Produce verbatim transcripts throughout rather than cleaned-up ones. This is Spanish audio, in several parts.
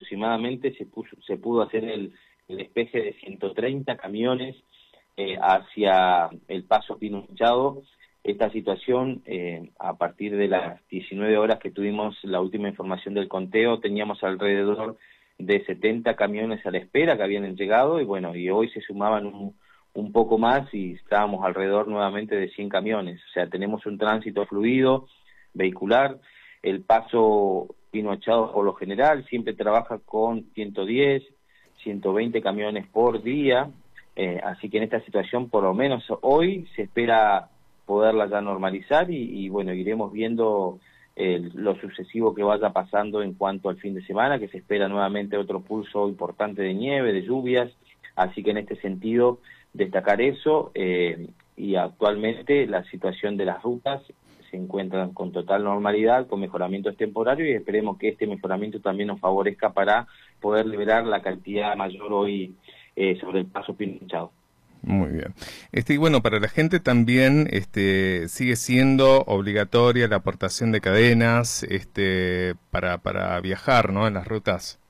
aproximadamente se, puso, se pudo hacer el, el despeje de ciento treinta camiones eh, hacia el paso Pino Machado. Esta situación, eh, a partir de las diecinueve horas que tuvimos la última información del conteo, teníamos alrededor de setenta camiones a la espera que habían llegado, y bueno, y hoy se sumaban un, un poco más y estábamos alrededor nuevamente de cien camiones. O sea, tenemos un tránsito fluido, vehicular. El paso Pino Machado, por lo general, siempre trabaja con ciento diez, ciento veinte camiones por día, eh, así que en esta situación, por lo menos hoy, se espera poderla ya normalizar, y, y bueno, iremos viendo eh, lo sucesivo que vaya pasando en cuanto al fin de semana, que se espera nuevamente otro pulso importante de nieve, de lluvias, así que en este sentido destacar eso, eh, y actualmente la situación de las rutas se encuentran con total normalidad, con mejoramientos temporarios, y esperemos que este mejoramiento también nos favorezca para poder liberar la cantidad mayor hoy eh, sobre el paso Pino Machado. Muy bien. Este, y bueno, para la gente también este, sigue siendo obligatoria la aportación de cadenas este, para, para viajar, ¿no?, en las rutas.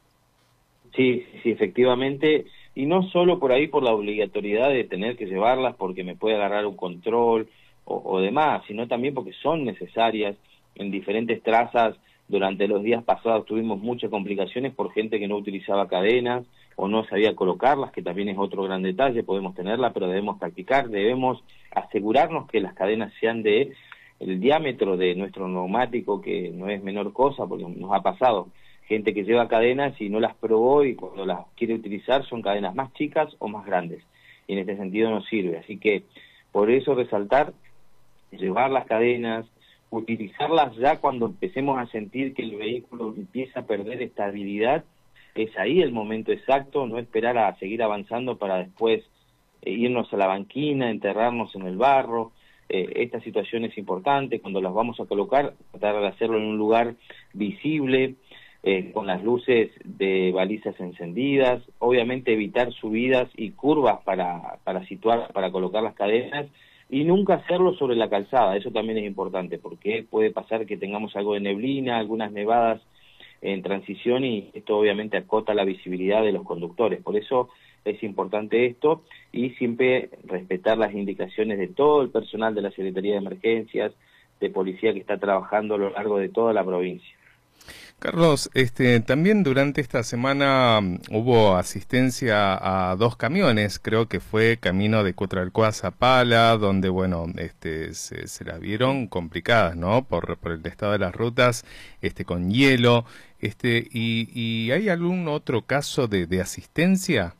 Sí, sí, efectivamente, y no solo por ahí por la obligatoriedad de tener que llevarlas porque me puede agarrar un control o, o demás, sino también porque son necesarias en diferentes trazas. Durante los días pasados tuvimos muchas complicaciones por gente que no utilizaba cadenas o no sabía colocarlas, que también es otro gran detalle. Podemos tenerla, pero debemos practicar, debemos asegurarnos que las cadenas sean de el diámetro de nuestro neumático, que no es menor cosa, porque nos ha pasado gente que lleva cadenas y no las probó, y cuando las quiere utilizar son cadenas más chicas o más grandes, y en este sentido no sirve. Así que por eso resaltar, llevar las cadenas, utilizarlas ya cuando empecemos a sentir que el vehículo empieza a perder estabilidad. Es ahí el momento exacto, no esperar a seguir avanzando para después eh, irnos a la banquina, enterrarnos en el barro. Eh, esta situación es importante. Cuando las vamos a colocar, tratar de hacerlo en un lugar visible, eh, con las luces de balizas encendidas. Obviamente evitar subidas y curvas para, para situar, para colocar las cadenas, y nunca hacerlo sobre la calzada. Eso también es importante, porque puede pasar que tengamos algo de neblina, algunas nevadas en transición, y esto obviamente acota la visibilidad de los conductores. Por eso es importante esto, y siempre respetar las indicaciones de todo el personal de la Secretaría de Emergencias, de policía que está trabajando a lo largo de toda la provincia. Carlos, este, también durante esta semana um, hubo asistencia a dos camiones, creo que fue camino de Cutralcó a Zapala, donde, bueno, este, se, se las vieron complicadas, ¿no?, por, por el estado de las rutas, este, con hielo, este, y, y ¿hay algún otro caso de, de asistencia?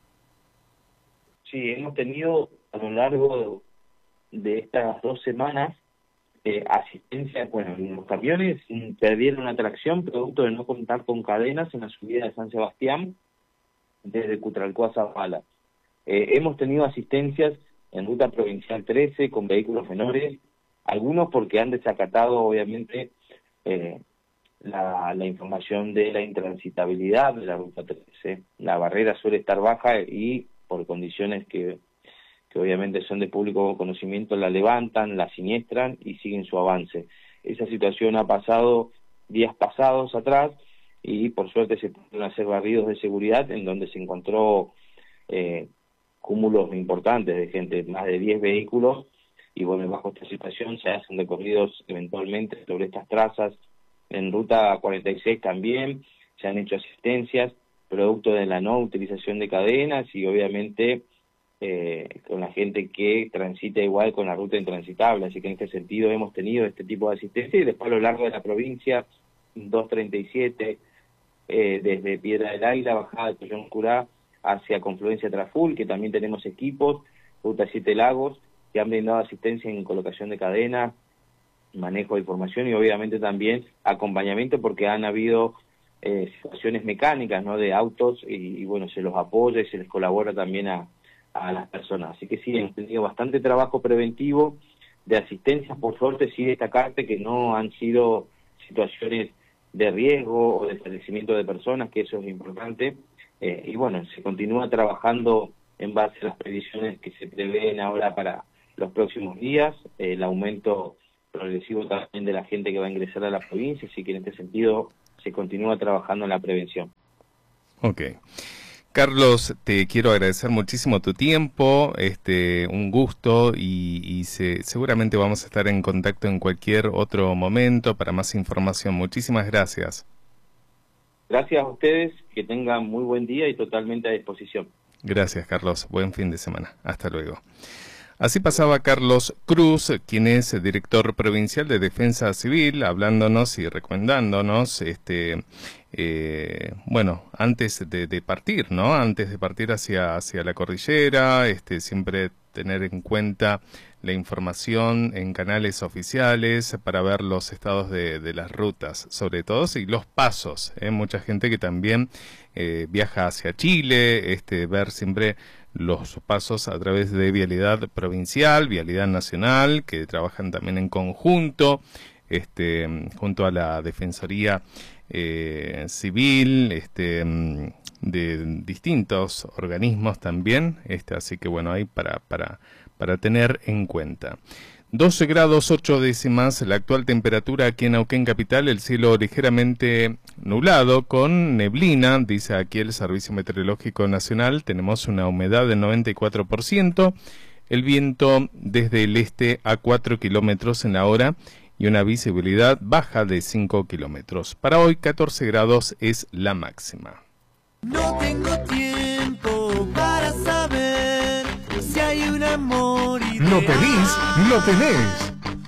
Sí, hemos tenido a lo largo de estas dos semanas Eh, asistencia. Bueno, los camiones perdieron la tracción producto de no contar con cadenas en la subida de San Sebastián desde Cutralcó a Zapala. Eh, hemos tenido asistencias en ruta provincial trece con vehículos menores, algunos porque han desacatado obviamente eh, la, la información de la intransitabilidad de la ruta trece. La barrera suele estar baja, y por condiciones que que obviamente son de público conocimiento, la levantan, la siniestran y siguen su avance. Esa situación ha pasado días pasados atrás, y por suerte se pudieron hacer barridos de seguridad en donde se encontró eh, cúmulos importantes de gente, más de diez vehículos, y bueno, bajo esta situación se hacen recorridos eventualmente sobre estas trazas. En ruta cuarenta y seis también se han hecho asistencias, producto de la no utilización de cadenas, y obviamente Eh, con la gente que transita igual con la ruta intransitable. Así que en este sentido hemos tenido este tipo de asistencia, y después a lo largo de la provincia, doscientos treinta y siete, eh, desde Piedra del Águila, bajada de Tollón Curá hacia Confluencia Traful, que también tenemos equipos, ruta Siete Lagos, que han brindado asistencia en colocación de cadenas, manejo de información, y obviamente también acompañamiento, porque han habido eh, situaciones mecánicas, ¿no?, de autos, y, y bueno, se los apoya y se les colabora también a a las personas. Así que sí, hemos tenido bastante trabajo preventivo de asistencia. Por suerte, sí destacarte que no han sido situaciones de riesgo o de fallecimiento de personas, que eso es importante. Eh, y bueno, se continúa trabajando en base a las previsiones que se prevén ahora para los próximos días, eh, el aumento progresivo también de la gente que va a ingresar a la provincia, así que en este sentido se continúa trabajando en la prevención. Ok. Carlos, te quiero agradecer muchísimo tu tiempo, este, un gusto y, y se, seguramente vamos a estar en contacto en cualquier otro momento para más información. Muchísimas gracias. Gracias a ustedes, que tengan muy buen día y totalmente a disposición. Gracias, Carlos. Buen fin de semana. Hasta luego. Así pasaba Carlos Cruz, quien es director provincial de Defensa Civil, hablándonos y recomendándonos, este, eh, bueno, antes de, de partir, ¿no? Antes de partir hacia, hacia la cordillera, este, siempre tener en cuenta la información en canales oficiales para ver los estados de, de las rutas, sobre todo, y los pasos. ¿eh? Mucha gente que también eh, viaja hacia Chile, este, ver siempre los pasos a través de Vialidad Provincial, Vialidad Nacional, que trabajan también en conjunto, este, junto a la Defensoría eh, Civil, este, de distintos organismos también, este, así que bueno, hay para, para, para tener en cuenta. doce grados ocho décimas, la actual temperatura aquí en Neuquén Capital, el cielo ligeramente nublado con neblina, dice aquí el Servicio Meteorológico Nacional, tenemos una humedad del noventa y cuatro por ciento, el viento desde el este a cuatro kilómetros en la hora y una visibilidad baja de cinco kilómetros. Para hoy catorce grados es la máxima. No tengo tiempo para saber si hay un amor ideal. ¿Lo pedís? ¡Lo tenés!